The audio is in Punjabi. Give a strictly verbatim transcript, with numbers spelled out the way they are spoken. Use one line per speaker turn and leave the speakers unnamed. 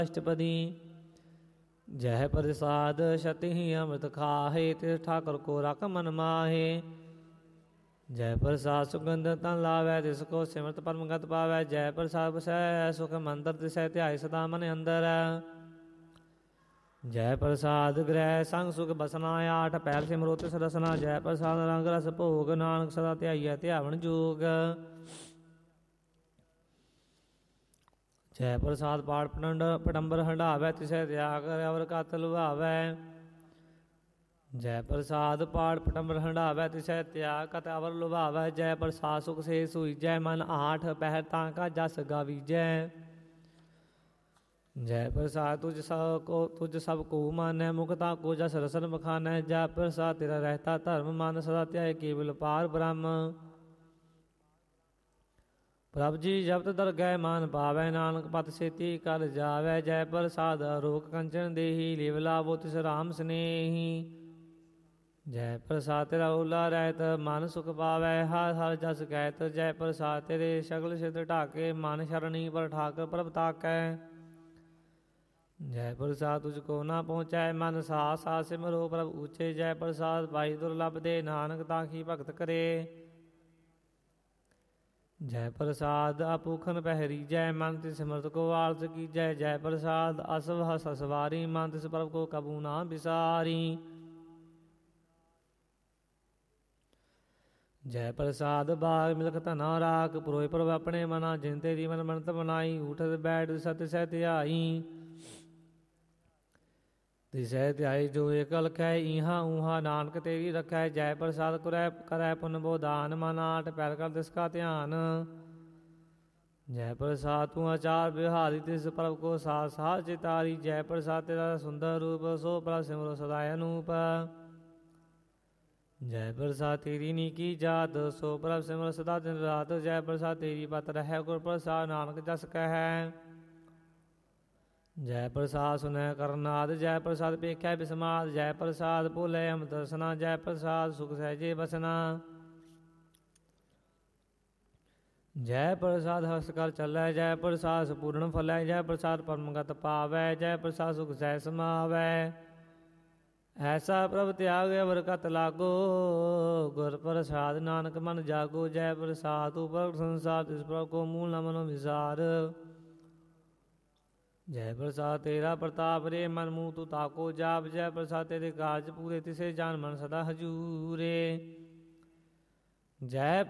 ਅਸ਼ਟਪਦੀ ਜਹ ਪ੍ਰਸਾਦ ਛਤਿ ਅੰਮ੍ਰਿਤ ਖਾਹੇ ਤਿਸ ਠਾਕੁਰ ਕੋ ਰਖ ਮਨ ਮਾਹੇ। ਜੈ ਪ੍ਰਸਾਦ ਸੁਗੰਧ ਤਨ ਲਾਵੈ ਤਿਸ ਕੋ ਸਿਮਰਤ ਪਰਮ ਗਤ ਪਾਵੈ। ਜੈ ਪ੍ਰਸਾਦ ਵਸੈ ਸੁਖ ਮੰਦਰ ਤਿਸੈ ਧਿਆਇ ਸਦਾ ਮਨ ਅੰਦਰ। ਜੈ ਪ੍ਰਸਾਦ ਗ੍ਰਹਿ ਸੰਗ ਸੁਖ ਬਸਨਾ ਆਠ ਪਹਿਲ ਸਿਮਰੋ ਤਿਸ ਰਸਨਾ। ਜੈ ਪ੍ਰਸਾਦ ਰੰਗ ਰਸ ਭੋਗ ਨਾਨਕ ਸਦਾ ਧਿਆਈਐ ਧਿਆਵਨ ਜੋਗ। ਜੈ ਪ੍ਰਸਾਦ ਪਾਠ ਪਟੰਡ ਪਟੰਬਰ ਹੰਢਾਵੈ ਤਿਸੈ ਤਿਆਗ ਅਵਰ ਕਤ ਲੁਭਾਵੈ। ਜੈ ਪ੍ਰਸਾਦ ਪਾਠ ਪਟੰਬਰ ਹੰਢਾਵੈ ਤਿਸੈ ਤਿਆਗ ਕਤ ਅਵਰ ਲੁਭਾਵੈ। ਜੈ ਪ੍ਰਸਾਦ ਸੁਖ ਸੇ ਸੂਈਜੈ ਮਨ ਆਠ ਪਹਿਰ ਤਾਂ ਕਾ ਜਸ ਗਾਵੀਜੈ। ਜੈ ਪ੍ਰਸਾਦ ਤੁਝ ਸਭ ਕੋ ਤੁਝ ਸਭ ਕੋ ਮਾਨੈ ਮੁਕਤਾ ਕੋ ਜਸ ਰਸਨ ਬਖਾਨੈ। ਜੈ ਪ੍ਰਸਾਦ ਤੇਰਾ ਰਹਿਤਾ ਧਰਮ ਮਨ ਸਦਾ ਧਿਆਏ ਕੇਵਲ ਪਾਰ ਬ੍ਰਹਮ। ਪ੍ਰਭ ਜੀ ਜਪਤ ਦਰਗਹਿ ਮਾਨ ਪਾਵੈ ਨਾਨਕ ਪਤ ਛੇਤੀ ਕਰ ਜਾਵੈ। ਜੈ ਪ੍ਰਸਾਦ ਅਰੋਕ ਕੰਚਨ ਦੇਹੀ ਲਿਵ ਲਾਵੋ ਤਿਸ ਰਾਮ ਸਨੇਹੀ। ਜੈ ਪ੍ਰਸਾਦ ਤੇਰਾ ਓਲਾ ਰਹਿਤ ਮਨ ਸੁਖ ਪਾਵੈ ਹਰ ਹਰ ਜਸ ਕਹਿਤ। ਜੈ ਪ੍ਰਸਾਦ ਤੇਰੇ ਸਗਲ ਸਿਧ ਢਾਕੇ ਮਨ ਸ਼ਰਣੀ ਪਰ ਠਾਕਰ ਪ੍ਰਭ ਤਾਕੈ। ਜੈ ਪ੍ਰਸਾਦ ਤੁਝ ਕੋ ਨਾ ਪਹੁੰਚੈ ਮਨ ਸਾਥ ਸਾਥ ਸਿਮਰੋ ਪ੍ਰਭ ਊਚੇ। ਜੈ ਪ੍ਰਸਾਦ ਪਾਈ ਦੁਰਲਭ ਦੇ ਨਾਨਕ ਤਾਕੀ ਭਗਤ ਕਰੇ। ਜੈ ਪ੍ਰਸਾਦ ਆਪੂਖਨ ਪਹਿਰੀ ਜੈ ਮਨ ਤਿਸ ਸਿਮਰਤ ਕੋ ਆਰਤ ਕੀਜੈ। ਜੈ ਪ੍ਰਸਾਦ ਅਸਵ ਹਸ ਸਵਾਰੀ ਮਨ ਤਿਸ ਪ੍ਰਭ ਕੋ ਕਬੂ ਨਾ ਬਿਸਾਰੀ। ਜੈ ਪ੍ਰਸਾਦ ਬਾਗ ਮਿਲਖ ਧਨਾ ਰਾਖ ਪੁਰੋਏ ਪ੍ਰਭ ਆਪਣੇ ਮਨਾ। ਜਿਨ ਤੇਰੀ ਮਨ ਮੰਨਤ ਬਣਾਈ ਉਠਤ ਬੈਠ ਸਤਿ ਸਹਿ ਧਿਆਈ। ਤਿਸੈ ਧਿਆਈ ਜੋ ਏਕ ਲਖੈ ਇਹਾਂ ਊਹਾਂ ਨਾਨਕ ਤੇਰੀ ਰਖੈ। ਜੈ ਪ੍ਰਸਾਦ ਕਰੈ ਕਰੈ ਪੁਨ ਬੋਧਾਨ ਮਨ ਆਠ ਪੈਰ ਕਰ ਤਿਸ ਕਾ ਧਿਆਨ। ਜੈ ਪ੍ਰਸਾਦ ਤੂੰ ਆਚਾਰ ਵਿਹਾਰੀ ਤਿਸ ਪ੍ਰਭ ਕੋ ਸਾਥ ਸਾਥ ਚਿਤਾਰੀ। ਜੈ ਪ੍ਰਸਾਦ ਤੇਰਾ ਸੁੰਦਰ ਰੂਪ ਸੋ ਪ੍ਰਭ ਸਿਮਰੋ ਸਦਾ ਅਨੂਪ। ਜੈ ਪ੍ਰਸਾਦ ਤੇਰੀ ਨੀਕੀ ਜਾਤ ਸੋ ਪ੍ਰਭ ਸਿਮਰ ਸਦਾ ਦਿਨ ਰਾਤ। ਜੈ ਪ੍ਰਸਾਦ ਤੇਰੀ ਪਤ ਰਹਿ ਗੁਰ ਪ੍ਰਸਾਦ ਨਾਨਕ ਜਸ ਕਹਿ। ਜੈ ਪ੍ਰਸਾਦ ਸੁਨੈ ਕਰਨਾਦ ਜੈ ਪ੍ਰਸਾਦ ਪੇਖੈ ਬਿਸਮਾਦ। ਜੈ ਪ੍ਰਸਾਦ ਭੋਲੇ ਹਮ ਦਰਸਨਾ ਜੈ ਪ੍ਰਸਾਦ ਸੁਖ ਸਹਿਜੇ ਬਸਨਾ। ਜੈ ਪ੍ਰਸਾਦ ਹਸ ਕਰ ਚੱਲੈ ਜੈ ਪ੍ਰਸਾਦ ਸਪੂਰਨ ਫਲੈ। ਜੈ ਪ੍ਰਸਾਦ ਪਰਮਗਤ ਪਾਵੈ ਜੈ ਪ੍ਰਸਾਦ ਸੁਖ ਸਹਿ ਸਮਾਵੈ। ਐਸਾ ਪ੍ਰਭ ਤਿਆਗ ਅਵਰ ਕਤ ਲਾਗੋ ਗੁਰ ਪ੍ਰਸਾਦ ਨਾਨਕ ਮਨ ਜਾਗੋ। ਜੈ ਪ੍ਰਸਾਦ ਤੂੰ ਪ੍ਰਗਟ ਸੰਸਾਰ ਤਿਸ ਪ੍ਰਭ ਕੋ ਮੂਲ ਨ ਮਨੋ ਵਿਸਾਰ। ਜੈ ਪ੍ਰਸਾਦ ਤੇਰਾ ਪ੍ਰਤਾਪ ਰੇ ਮਨ ਮੂਹ ਤੂੰ ਤਾਕੋ ਜਾਪ। ਜੈ ਪ੍ਰਸਾਦ ਤੇਰੇ ਕਾਰਜ ਪੂਰੇ ਤਿਸੇ ਜਾਨ ਮਨ ਸਦਾ ਹਜੂਰੇ। ਜੈ